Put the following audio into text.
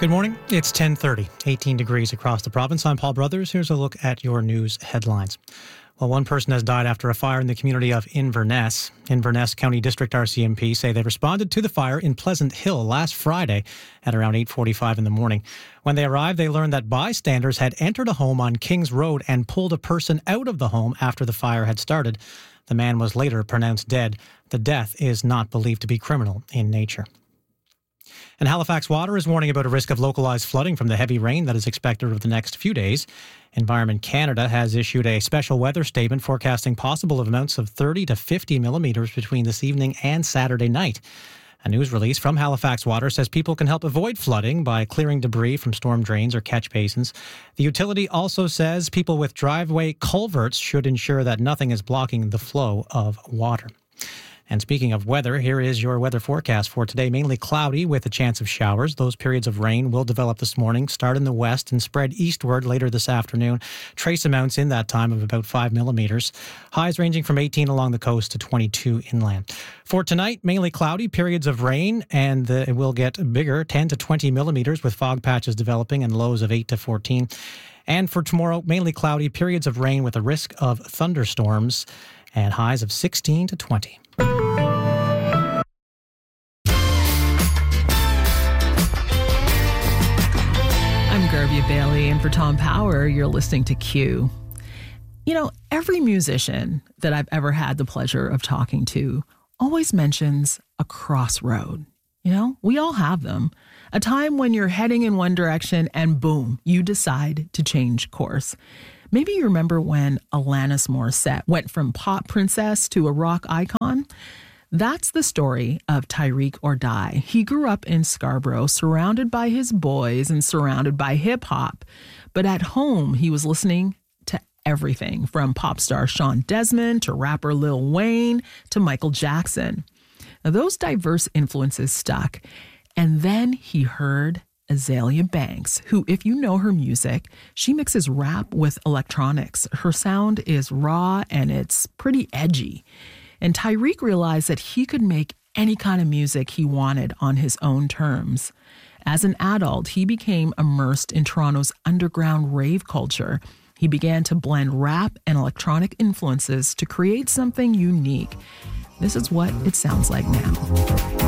Good morning. It's 10:30, 18 degrees across the province. I'm Paul Brothers. Here's a look at your news headlines. Well, one person has died after a fire in the community of Inverness. Inverness County District RCMP say they responded to the fire in Pleasant Hill last Friday at around 8:45 in the morning. When they arrived, they learned that bystanders had entered a home on Kings Road and pulled a person out of the home after the fire had started. The man was later pronounced dead. The death is not believed to be criminal in nature. And Halifax Water is warning about a risk of localised flooding from the heavy rain that is expected over the next few days. Environment Canada has issued a special weather statement forecasting possible amounts of 30 to 50 millimetres between this evening and Saturday night. A news release from Halifax Water says people can help avoid flooding by clearing debris from storm drains or catch basins. The utility also says people with driveway culverts should ensure that nothing is blocking the flow of water. And speaking of weather, here is your weather forecast for today. Mainly cloudy with a chance of showers. Those periods of rain will develop this morning, start in the west and spread eastward later this afternoon. Trace amounts in that time of about 5 millimetres. Highs ranging from 18 along the coast to 22 inland. For tonight, mainly cloudy, periods of rain, and it will get bigger, 10 to 20 millimetres with fog patches developing and lows of 8 to 14. And for tomorrow, mainly cloudy, periods of rain with a risk of thunderstorms and highs of 16 to 20. I'm Garvia Bailey, and for Tom Power, you're listening to Q. You know, every musician that I've ever had the pleasure of talking to always mentions a crossroad. You know, we all have them. A time when you're heading in one direction and boom, you decide to change course. Maybe you remember when Alanis Morissette went from pop princess to a rock icon. That's the story of Tyreek Ordai. He grew up in Scarborough, surrounded by his boys and surrounded by hip hop. But at home, he was listening to everything from pop star Sean Desmond to rapper Lil Wayne to Michael Jackson. Now, those diverse influences stuck. And then he heard Azealia Banks, who, if you know her music, she mixes rap with electronics. Her sound is raw and it's pretty edgy. And Tyreek realized that he could make any kind of music he wanted on his own terms. As an adult, he became immersed in Toronto's underground rave culture. He began to blend rap and electronic influences to create something unique. This is what it sounds like now.